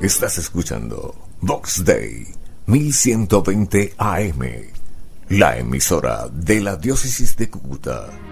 Estás escuchando Vox Day 1120 AM, la emisora de la Diócesis de Cúcuta.